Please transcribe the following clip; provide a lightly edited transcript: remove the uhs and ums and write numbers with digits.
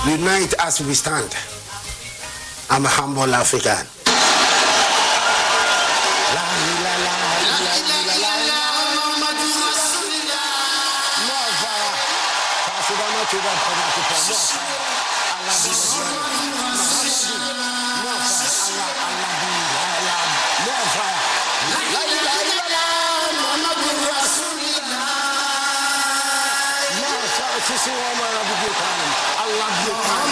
Unite as we stand. I'm a humble African. I love you.